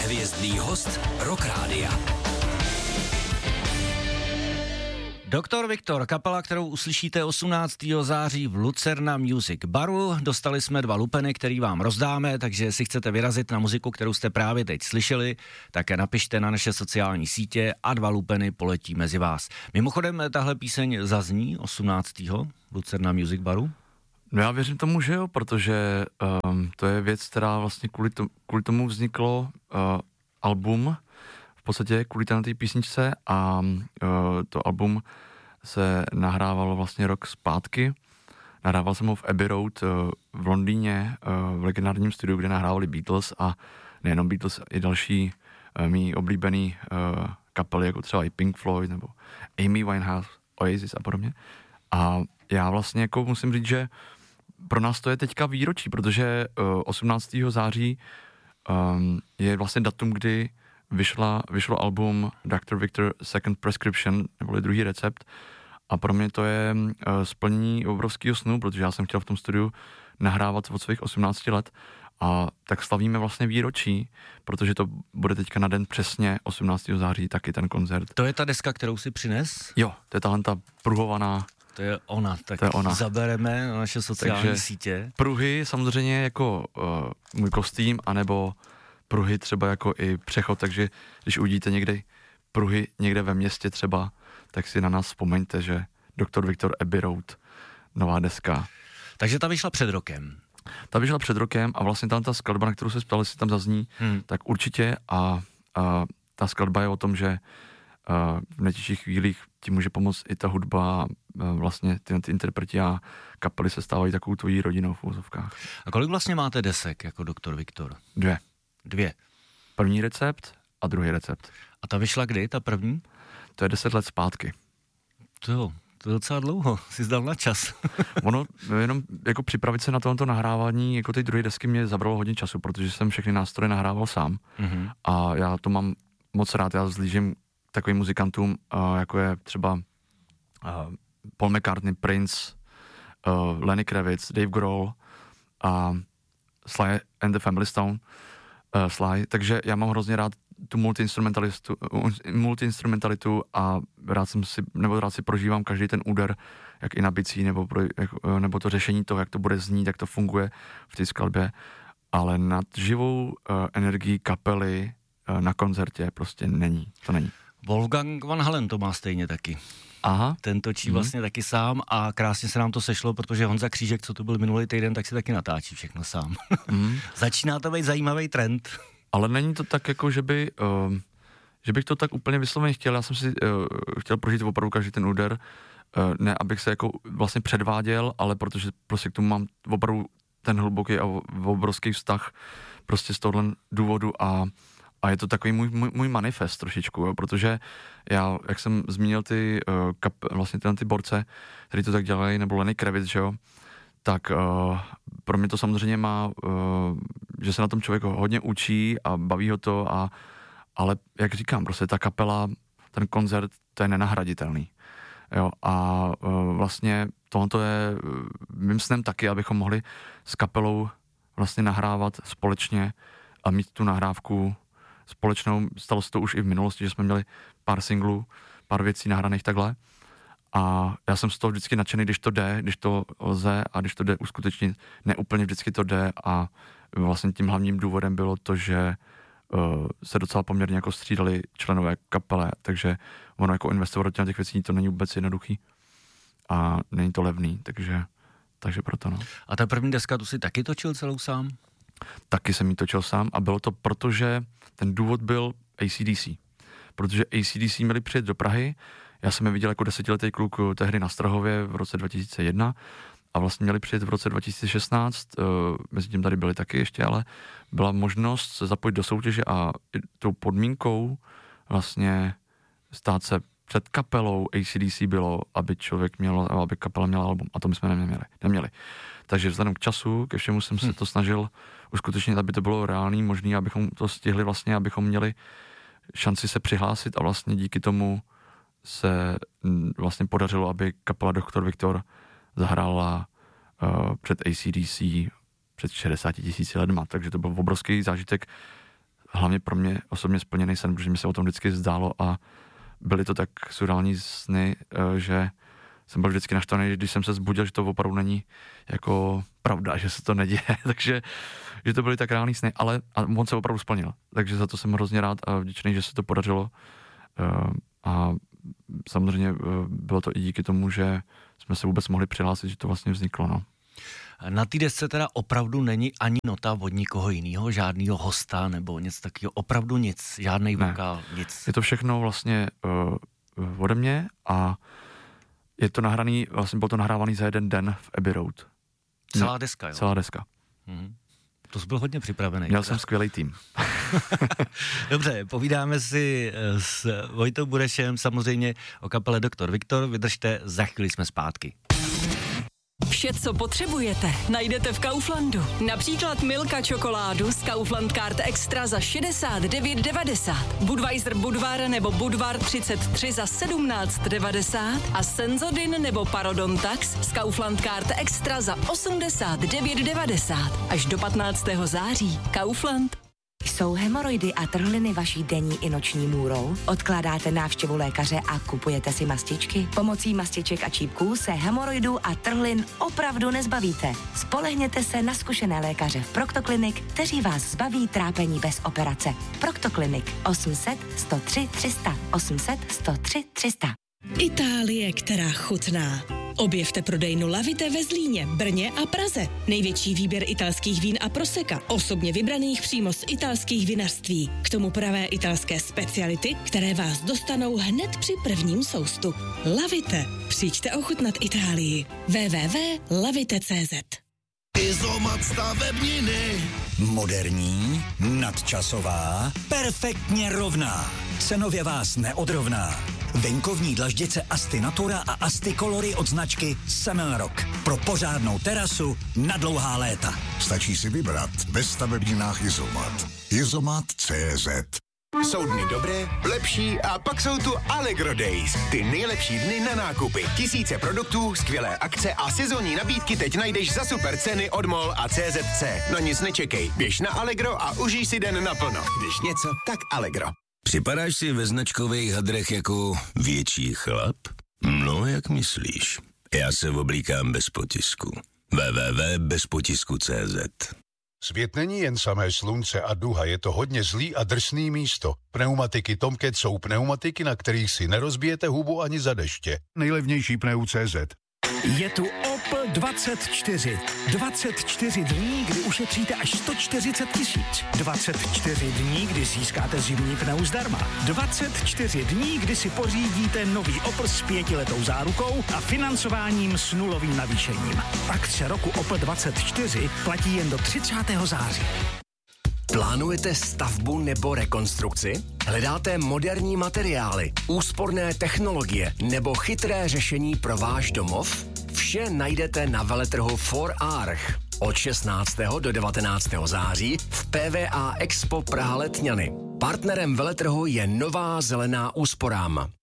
Hvězdný host Rock Rádia. Doktor Viktor, kapela, kterou uslyšíte 18. září v Lucerna Music Baru. Dostali jsme 2 lupeny, který vám rozdáme, takže jestli chcete vyrazit na muziku, kterou jste právě teď slyšeli, tak napište na naše sociální sítě a 2 lupeny poletí mezi vás. Mimochodem, tahle píseň zazní 18. Lucerna Music Baru? No já věřím tomu, že jo, protože to je věc, která vlastně kvůli tomu vzniklo album, v podstatě kvůli té písničce a to album se nahrávalo vlastně rok zpátky. Nahrával jsem ho v Abbey Road v Londýně, v legendárním studiu, kde nahrávali Beatles a nejenom Beatles, i další mý oblíbený kapely, jako třeba i Pink Floyd nebo Amy Winehouse, Oasis a podobně. A já vlastně jako musím říct, že pro nás to je teďka výročí, protože 18. září je vlastně datum, kdy vyšlo album Dr. Viktor Second Prescription, neboli druhý recept, a pro mě to je splnění obrovského snu, protože já jsem chtěl v tom studiu nahrávat od svých 18 let a tak slavíme vlastně výročí, protože to bude teďka na den přesně 18. září taky ten koncert. To je ta deska, kterou si přines? Jo, to je tahle ta pruhovaná. To je ona, tak to je ona. Zabereme na naše sociální sítě. Pruhy samozřejmě jako můj kostým, anebo pruhy třeba jako i přechod, takže když uvidíte někde pruhy někde ve městě třeba, tak si na nás vzpomeňte, že Dr. Viktor Abbey Road, nová deska. Takže ta vyšla před rokem. Ta vyšla před rokem a vlastně tam ta skladba, na kterou se ptali, si tam zazní, tak určitě a ta skladba je o tom, že v nejtěžších chvílích ti může pomoct i ta hudba, vlastně ty interpreti a kapely se stávají takovou tvojí rodinou v úzovkách. A kolik vlastně máte desek jako Dr. Viktor? 2. První recept a druhý recept. A ta vyšla kdy, ta první? To je 10 let zpátky. To je docela dlouho, jsi zdal na čas. Ono, jenom jako připravit se na tohoto nahrávání, jako ty druhé desky mě zabralo hodně času, protože jsem všechny nástroje nahrával sám. Mm-hmm. A já to mám moc rád, já zlížím takovým muzikantům, jako je třeba Paul McCartney, Prince, Lenny Kravitz, Dave Grohl a Sly and the Family Stone, Sly, takže já mám hrozně rád tu multiinstrumentalitu a rád si prožívám každý ten úder, jak i na bicí, nebo to řešení toho, jak to bude znít, jak to funguje v té skladbě, ale nad živou energií kapely na koncertě prostě není, to není. Wolfgang Van Halen to má stejně taky. Aha. Ten točí vlastně taky sám a krásně se nám to sešlo, protože Honza Křížek, co to byl minulý týden, tak si taky natáčí všechno sám. Začíná to být zajímavý trend. Ale není to tak jako, že bych to tak úplně vysloveně chtěl. Já jsem si chtěl prožít opravdu každý ten úder, ne abych se jako vlastně předváděl, ale protože prostě k tomu mám opravdu ten hluboký a obrovský vztah prostě z tohohle důvodu a je to takový můj manifest trošičku, jo, protože já, jak jsem zmínil vlastně ty borce, který to tak dělají, nebo Lenny Kravitz, že jo, tak pro mě to samozřejmě má, že se na tom člověk hodně učí a baví ho to, ale jak říkám, prostě ta kapela, ten koncert, to je nenahraditelný. Jo, a vlastně tohoto je mým snem taky, abychom mohli s kapelou vlastně nahrávat společně a mít tu nahrávku společnou. Stalo se to už i v minulosti, že jsme měli pár singlů, pár věcí nahraných takhle. A já jsem z toho vždycky nadšený, když to jde, když to lze a když to jde uskutečnit. Ne úplně vždycky to jde a vlastně tím hlavním důvodem bylo to, že se docela poměrně jako střídali členové kapele, takže ono jako investovat do těch věcí to není vůbec jednoduchý a není to levný, takže proto no. A ta první deska, tu si taky točil celou sám? Taky jsem ji točil sám a bylo to proto, že ten důvod byl AC/DC. Protože AC/DC měli přijet do Prahy, já jsem je viděl jako 10letý kluk tehdy na Strahově v roce 2001 a vlastně měli přijet v roce 2016, mezi tím tady byli taky ještě, ale byla možnost se zapojit do soutěže a tou podmínkou vlastně stát se před kapelou AC/DC bylo, aby kapela měla album a to my jsme neměli. Takže vzhledem k času, ke všemu jsem se to snažil uskutečnit, aby to bylo reálný, možný, abychom to stihli vlastně, abychom měli šanci se přihlásit a vlastně díky tomu se vlastně podařilo, aby kapela Dr. Viktor zahrála před AC/DC před 60 000 lidma, takže to byl obrovský zážitek hlavně pro mě osobně splněný sen, protože mi se o tom vždycky zdálo a byly to tak surreální sny, že jsem byl vždycky naštvaný, když jsem se zbudil, že to opravdu není jako pravda, že se to neděje, takže že to byly tak reální sny, ale on se opravdu splnil, takže za to jsem hrozně rád a vděčný, že se to podařilo a samozřejmě bylo to i díky tomu, že jsme se vůbec mohli přihlásit, že to vlastně vzniklo, no. Na té desce teda opravdu není ani nota od nikoho jiného, žádného hosta nebo něco takového, opravdu nic, žádnej vokál, nic. Je to všechno vlastně ode mě a je to nahraný, vlastně bylo to nahrávaný za jeden den v Abbey Road. Celá deska, jo? Celá deska. To jsi byl hodně připravený. Měl jsem skvělý tým. Dobře, povídáme si s Vojtou Burešem, samozřejmě o kapele Dr. Viktor. Vydržte, za chvíli jsme zpátky. Vše, co potřebujete, najdete v Kauflandu. Například Milka čokoládu z Kaufland Card Extra za 69,90. Budweiser Budvar nebo Budvar 33 za 17,90. A Senzodin nebo Parodontax z Kaufland Card Extra za 89,90. Až do 15. září. Kaufland. Jsou hemoroidy a trhliny vaší denní i noční můrou? Odkládáte návštěvu lékaře a kupujete si mastičky? Pomocí mastiček a čípků se hemoroidů a trhlin opravdu nezbavíte. Spolehněte se na zkušené lékaře v Proctoclinic, kteří vás zbaví trápení bez operace. Proctoclinic 800 103 300 800 103 300. Itálie, která chutná. Objevte prodejnu Lavite ve Zlíně, Brně a Praze. Největší výběr italských vín a proseka, osobně vybraných přímo z italských vinařství. K tomu pravé italské speciality, které vás dostanou hned při prvním soustu. Lavite. Přijďte ochutnat Itálii. www.lavite.cz. Izomat stavebniny. Moderní, nadčasová, perfektně rovná. Cenově vás neodrovná. Venkovní dlaždice Asti Natura a Asti Colory od značky Semelrock. Pro pořádnou terasu na dlouhá léta. Stačí si vybrat ve stavebninách Izomat. Izomat.cz. Jsou dny dobré, lepší a pak jsou tu Allegro Days. Ty nejlepší dny na nákupy. Tisíce produktů, skvělé akce a sezónní nabídky teď najdeš za super ceny od MOL a CZC. No nic nečekej, běž na Allegro a užij si den naplno. Když něco, tak Allegro. Připadáš si ve značkových hadrech jako větší chlap? No, jak myslíš? Já se oblíkám bez potisku. www.bezpotisku.cz. Svět není jen samé slunce a duha, je to hodně zlý a drsný místo. Pneumatiky Tomcat jsou pneumatiky, na kterých si nerozbijete hubu ani za deště. Nejlevnější pneu.cz. Je tu Opel 24. 24 dní, kdy ušetříte až 140 000. 24 dní, kdy získáte zimní pneu zdarma. 24 dní, kdy si pořídíte nový Opel s 5letou zárukou a financováním s nulovým navýšením. Akce roku Opel 24 platí jen do 30. září. Plánujete stavbu nebo rekonstrukci? Hledáte moderní materiály, úsporné technologie nebo chytré řešení pro váš domov? Vše najdete na veletrhu 4Arch od 16. do 19. září v PVA Expo Praha Letňany. Partnerem veletrhu je Nová zelená úsporám.